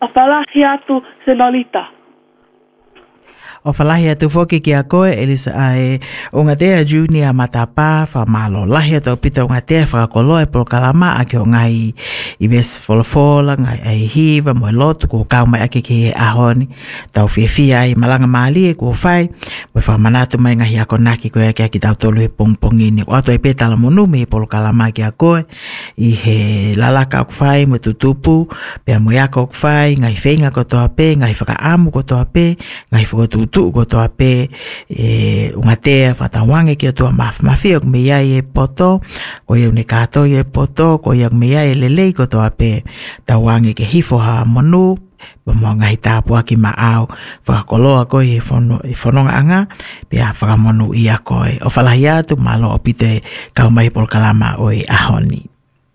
o whalahi atu Senolita. O whalahi atu whoki ki a koe, Elisa ai o Ngatea Junior matapa whamalo. Lahi atu pita o Ngatea whakakoloa e Polokalama a ki o ngai i ves wholafola, ngai ai hiva, mo e lotu, ko kau mai ake ki e ahoni. Tau whiawhia ai malanga maali e ko whai, mo e whamanatu mai ngahi ako naki koe ake aki tau tolu e pongpongini. O atu e petala monu me e Polokalama ki a koe, i he lalaka o whai, mo tutupu, pia mo yako o whai, ngai whenga ko toa pe, ngai whakaamu ko toa pe, ngai whakotu tu ko toa pe Ngatea whatawange ki o toa mawhia ko me iai e poto, ko iau ne kato i e poto, ko iau me iai e lelei ko toa pe tawange ke hifo ha monu, pa mo ngai tāpua ki ma au, whakakoloa ko i whanonga anga, pia whakamonu i a koe. O whalahi atu malo o pite kaumai Polokalama o i ahoni.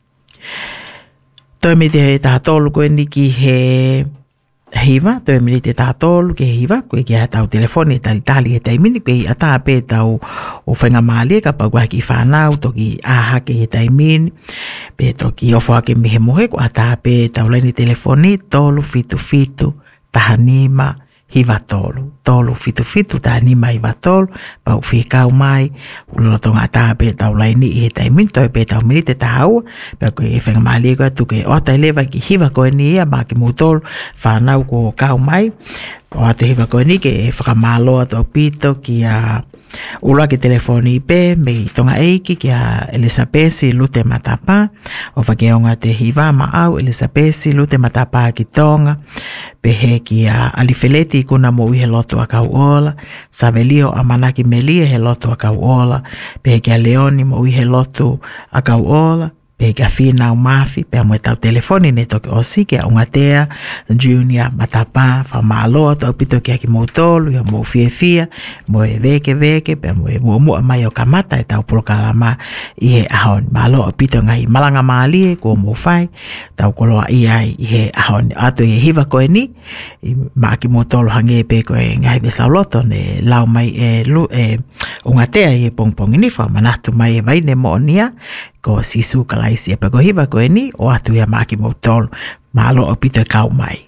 Toi me te he tātolu koe niki he hiva, toi mini te tātolu ke hiva, koe ki a tau telefoni e tali he taimini, koe i a tāpe tau o whenga maali, ka pagua ki whanau, toki ahake he taimini, pe toki ofo ake mihe mohe, ko a tāpe tau laini telefoni, tolu fitu fitu, tahanima, hiva tolu fitu fitu, tahanima hiva tolu, pau whikau mai, ulotonga tāpe tau laini i he taimini, toi pe tau mini te tahau, pe koe e whenga maali koe tuke o tai lewa ki hiva koe ni ia, ma ki mūtolu, whanau ko kau mai, o atu hiva koe ni ke e whakamaloa tau pito ki a ula ki telefoni pe, me i tonga eiki ki a Elisabesi lute matapa, o whakeonga te hiva ma au Elisabesi lute matapa ki tonga, pe he ki a Alifeleti kuna mo he loto a kau ola, Savelio a manaki melia he loto a kau ola, pe he ki a Leoni mo he loto a kau ola, pe ka fina o mafi, pe mo tau telefoni ne toke o sike, o Ngatea Junior matapa, whamaloa tau pito ki aki mautolu, ia mo fia, mo e veke, pe mo e mua mai o kamata e tau Polokalama i he ahoni. Malo o pito ngai malanga maali e ko mo whai, tau koloa i ai i he ahoni. Ato i hiva koe ni, ma aki mautolu hange pe koe ngai vesau loto, ne lau mai o Ngatea i e pongpongi ni, manatu mai e vaine mo nia, ko sisu kalaisi e pako hiva koe ni, o atu ia maki mautolu, malo o pito e kau mai.